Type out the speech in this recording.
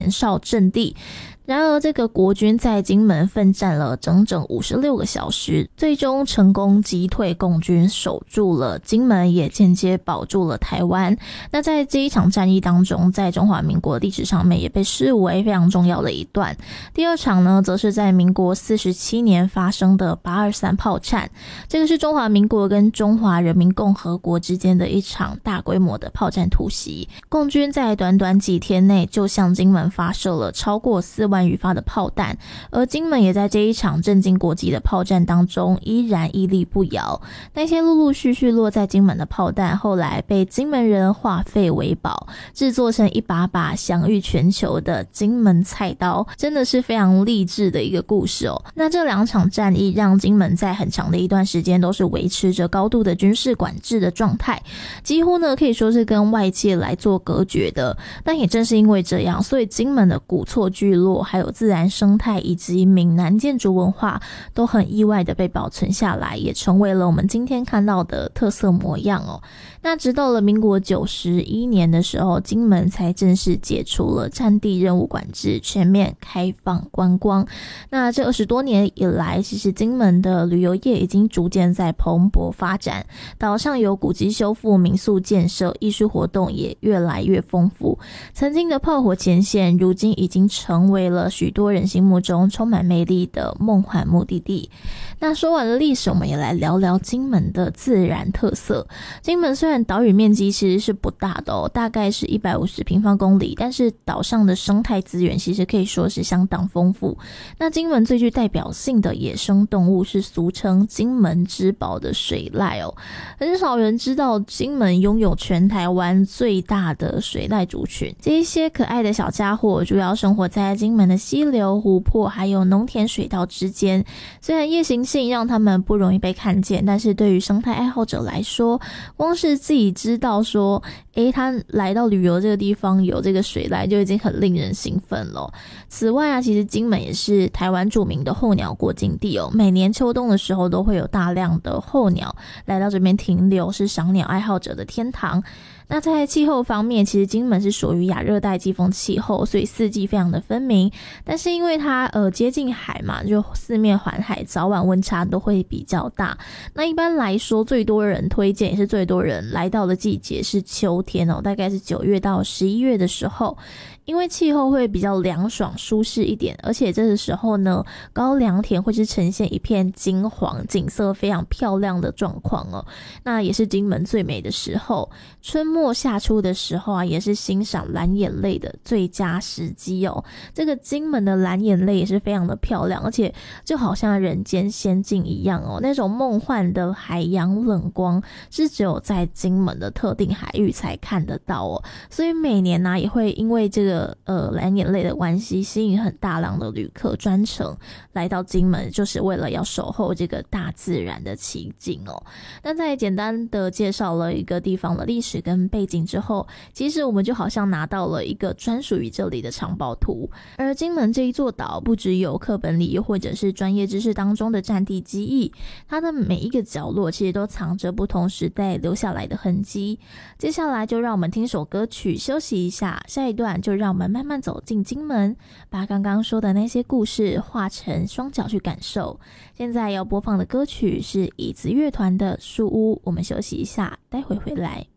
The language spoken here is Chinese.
年少阵地。然而这个国军在金门奋战了整整56个小时，最终成功击退共军，守住了金门，也间接保住了台湾。那在这一场战役当中，在中华民国历史上面也被视为非常重要的一段。第二场呢，则是在民国47年发生的823炮战，这个是中华民国跟中华人民共和国之间的一场大规模的炮战突袭。共军在短短几天内就向金门发射了超过4万余发的炮弹，而金门也在这一场震惊国际的炮战当中依然屹立不摇。那些陆陆续续落在金门的炮弹，后来被金门人化废为宝，制作成一把把享誉全球的金门菜刀，真的是非常励志的一个故事哦。那这2场战役让金门在很长的一段时间都是维持着高度的军事管制的状态，几乎呢可以说是跟外界来做隔绝的。但也正是因为这样，所以金门的古厝聚落还有自然生态以及闽南建筑文化都很意外的被保存下来，也成为了我们今天看到的特色模样哦。那直到了民国91年的时候，金门才正式解除了战地任务管制，全面开放观光。那这20多年以来，其实金门的旅游业已经逐渐在蓬勃发展，岛上有古迹修复、民宿建设，艺术活动也越来越丰富。曾经的炮火前线，如今已经成为了许多人心目中充满魅力的梦幻目的地。那说完了历史，我们也来聊聊金门的自然特色。金门虽然岛屿面积其实是不大的哦，大概是150平方公里，但是岛上的生态资源其实可以说是相当丰富。那金门最具代表性的野生动物是俗称金门之宝的水濑哦，很少人知道金门拥有全台湾最大的水濑族群。这一些可爱的小家伙主要生活在金门的溪流、湖泊还有农田水稻之间，虽然夜行性让他们不容易被看见，但是对于生态爱好者来说，光是自己知道说他来到旅游这个地方有这个水濑就已经很令人兴奋了。此外啊，其实金门也是台湾著名的候鸟过境地哦，每年秋冬的时候都会有大量的候鸟来到这边停留，是赏鸟爱好者的天堂。那在气候方面，其实金门是属于亚热带季风气候，所以四季非常的分明。但是因为它接近海嘛，就四面环海，早晚温差都会比较大。那一般来说，最多人推荐也是最多人来到的季节是秋天哦，大概是9月到11月的时候。因为气候会比较凉爽舒适一点，而且这个时候呢，高粱田会是呈现一片金黄，景色非常漂亮的状况哦。那也是金门最美的时候，春末夏初的时候啊，也是欣赏蓝眼泪的最佳时机哦。这个金门的蓝眼泪也是非常的漂亮，而且就好像人间仙境一样哦，那种梦幻的海洋冷光是只有在金门的特定海域才看得到哦。所以每年也会因为这个蓝眼泪的关系，吸引很大量的旅客专程来到金门，就是为了要守候这个大自然的奇景哦。那在简单的介绍了一个地方的历史跟背景之后，其实我们就好像拿到了一个专属于这里的藏宝图。而金门这一座岛不只有课本里或者是专业知识当中的战地记忆，它的每一个角落其实都藏着不同时代留下来的痕迹。接下来就让我们听首歌曲休息一下，下一段就让我们慢慢走进金门，把刚刚说的那些故事化成双脚去感受。现在要播放的歌曲是椅子乐团的树屋，我们休息一下，待会回来。